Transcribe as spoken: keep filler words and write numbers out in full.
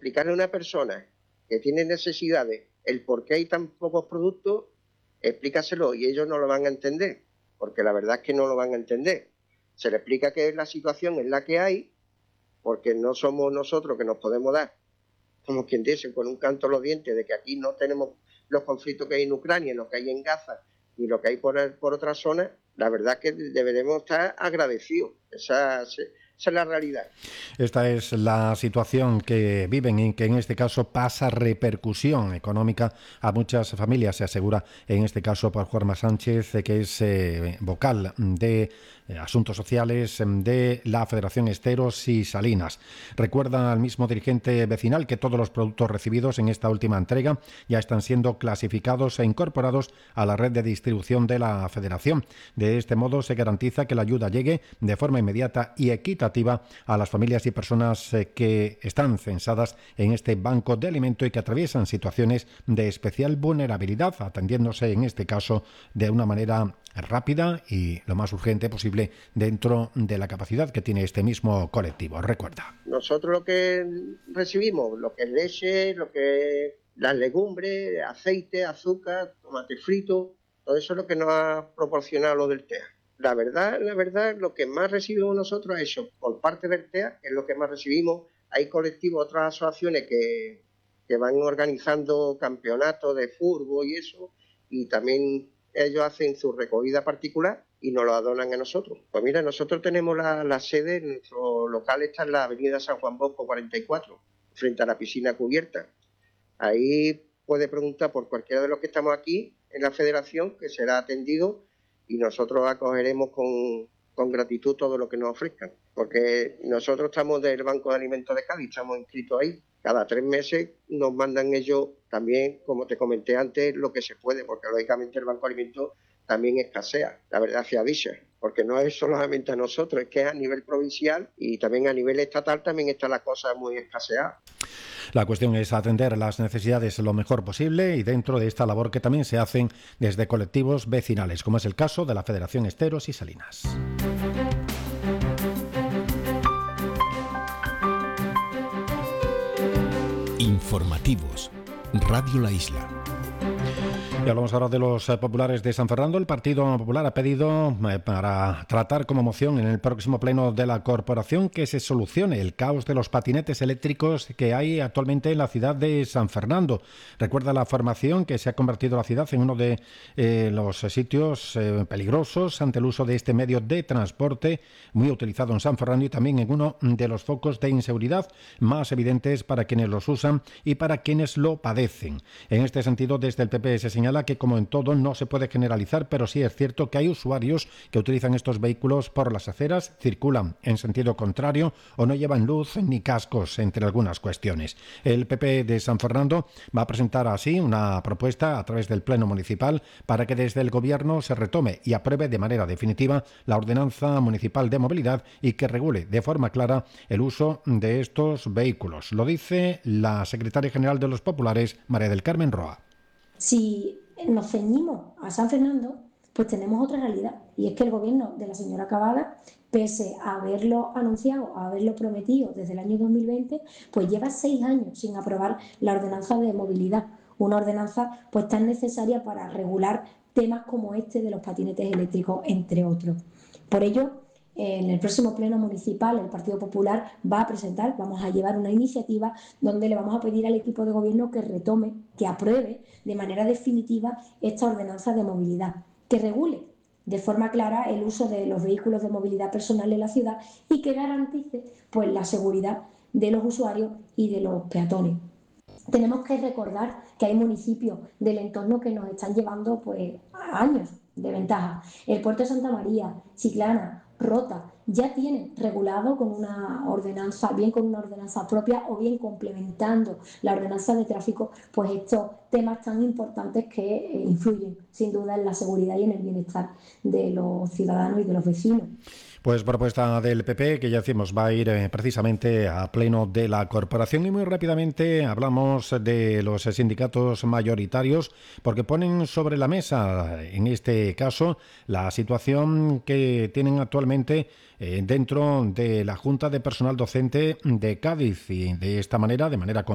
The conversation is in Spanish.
explicarle a una persona que tiene necesidades el por qué hay tan pocos productos, explícaselo y ellos no lo van a entender, porque la verdad es que no lo van a entender. Se le explica que es la situación en la que hay, porque no somos nosotros que nos podemos dar, como quien dice, con un canto a los dientes de que aquí no tenemos los conflictos que hay en Ucrania, lo que hay en Gaza y lo que hay por, por otras zonas. La verdad es que deberemos estar agradecidos. Esa, esa es la realidad. Esta es la situación que viven y que en este caso pasa repercusión económica a muchas familias, se asegura en este caso por Juanma Sánchez, que es eh, vocal de eh, Asuntos Sociales de la Federación Esteros y Salinas. Recuerda al mismo dirigente vecinal que todos los productos recibidos en esta última entrega ya están siendo clasificados e incorporados a la red de distribución de la Federación. De este modo se garantiza que la ayuda llegue de forma inmediata y equitativa a las familias y personas eh, que están censadas en este banco de alimento y que atraviesan situaciones de especial vulnerabilidad, atendiéndose en este caso de una manera rápida y lo más urgente posible dentro de la capacidad que tiene este mismo colectivo. Recuerda. Nosotros lo que recibimos, lo que es leche, lo que es las legumbres, aceite, azúcar, tomate frito, todo eso es lo que nos ha proporcionado lo del T E A. La verdad, la verdad, lo que más recibimos nosotros es eso, por parte del T E A, que es lo que más recibimos. Hay colectivos, otras asociaciones que, que van organizando campeonatos de fútbol y eso, y también ellos hacen su recogida particular y nos lo donan a nosotros. Pues mira, nosotros tenemos la, la sede, nuestro local está en la avenida San Juan Bosco cuarenta y cuatro, frente a la piscina cubierta. Ahí puede preguntar por cualquiera de los que estamos aquí en la federación, que será atendido, y nosotros acogeremos con, con gratitud todo lo que nos ofrezcan, porque nosotros estamos del Banco de Alimentos de Cádiz, estamos inscritos ahí. Cada tres meses nos mandan ellos también, como te comenté antes, lo que se puede, porque lógicamente el Banco de Alimentos también escasea, la verdad sea dicha, porque no es solamente a nosotros, es que a nivel provincial y también a nivel estatal también está la cosa muy escaseada. La cuestión es atender las necesidades lo mejor posible y dentro de esta labor que también se hacen desde colectivos vecinales, como es el caso de la Federación Esteros y Salinas. Informativos. Radio La Isla. Y hablamos ahora de los eh, populares de San Fernando. El Partido Popular ha pedido eh, para tratar como moción en el próximo pleno de la corporación que se solucione el caos de los patinetes eléctricos que hay actualmente en la ciudad de San Fernando. Recuerda la formación que se ha convertido la ciudad en uno de eh, los sitios eh, peligrosos ante el uso de este medio de transporte muy utilizado en San Fernando y también en uno de los focos de inseguridad más evidentes para quienes los usan y para quienes lo padecen. En este sentido, desde el P P se señala que, como en todo, no se puede generalizar, pero sí es cierto que hay usuarios que utilizan estos vehículos por las aceras, circulan en sentido contrario o no llevan luz ni cascos, entre algunas cuestiones. El P P de San Fernando va a presentar así una propuesta a través del Pleno Municipal para que desde el Gobierno se retome y apruebe de manera definitiva la Ordenanza Municipal de Movilidad y que regule de forma clara el uso de estos vehículos. Lo dice la secretaria general de los Populares, María del Carmen Roa. Si nos ceñimos a San Fernando, pues tenemos otra realidad, y es que el gobierno de la señora Cavada, pese a haberlo anunciado, a haberlo prometido desde el año dos mil veinte, pues lleva seis años sin aprobar la ordenanza de movilidad, una ordenanza pues tan necesaria para regular temas como este de los patinetes eléctricos, entre otros. Por ello, en el próximo pleno municipal el Partido Popular va a presentar, vamos a llevar una iniciativa donde le vamos a pedir al equipo de gobierno que retome, que apruebe de manera definitiva esta ordenanza de movilidad, que regule de forma clara el uso de los vehículos de movilidad personal en la ciudad y que garantice pues la seguridad de los usuarios y de los peatones. Tenemos que recordar que hay municipios del entorno que nos están llevando pues años de ventaja. El puerto de Santa María, Chiclana, Rota, ya tienen regulado con una ordenanza, bien con una ordenanza propia o bien complementando la ordenanza de tráfico, pues estos temas tan importantes que eh, influyen sin duda en la seguridad y en el bienestar de los ciudadanos y de los vecinos. Pues propuesta del P P que ya decimos va a ir eh, precisamente a pleno de la corporación y muy rápidamente hablamos de los sindicatos mayoritarios porque ponen sobre la mesa en este caso la situación que tienen actualmente eh, dentro de la Junta de Personal Docente de Cádiz y de esta manera, de manera